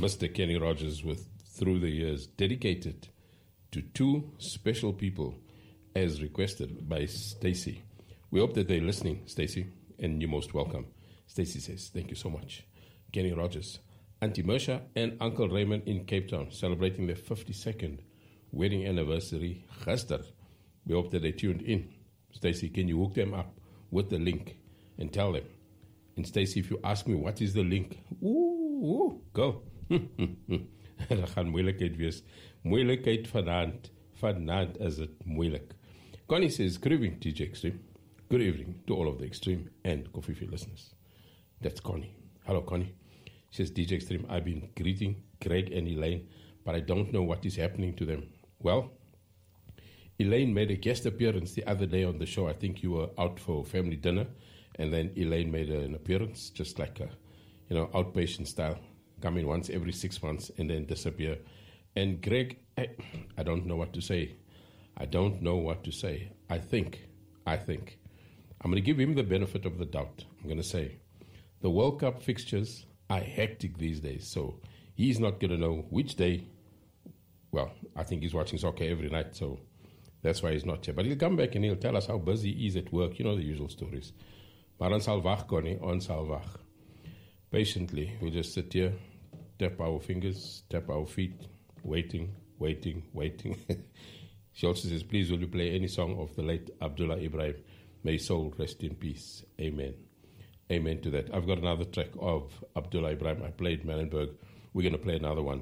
Mr. Kenny Rogers with Through the Years, dedicated to two special people as requested by Stacy. We hope that they're listening, Stacy, and you're most welcome. Stacy says, thank you so much. Kenny Rogers, Auntie Mersha and Uncle Raymond in Cape Town, celebrating their 52nd wedding anniversary. Gister. We hope that they tuned in. Stacy, can you hook them up with the link and tell them? And Stacy, if you ask me what is the link, go. Er gaan moeilijkheid wees. Moeilijkheid vanavond is het moeilijk. Connie says, good evening, TJ Extreme. Good evening to all of the Extreme and Coffee Field listeners. That's Connie. Hello, Connie. She says, DJ Extreme, I've been greeting Greg and Elaine, but I don't know what is happening to them. Well, Elaine made a guest appearance the other day on the show. I think you were out for family dinner, and then Elaine made an appearance, just like a, outpatient style, come in once every 6 months and then disappear. And Greg, I don't know what to say. I don't know what to say. I think I'm going to give him the benefit of the doubt. I'm going to say the World Cup fixtures are hectic these days, so he's not going to know which day. Well, I think he's watching soccer every night, so that's why he's not here. But he'll come back and he'll tell us how busy he is at work. You know the usual stories. Maar ons sal wag, Connie, ons sal wag. Patiently, we just sit here, tap our fingers, tap our feet, waiting. She also says, please will you play any song of the late Abdullah Ibrahim? May his soul rest in peace. Amen. Amen to that. I've got another track of Abdullah Ibrahim. I played Manenberg. We're going to play another one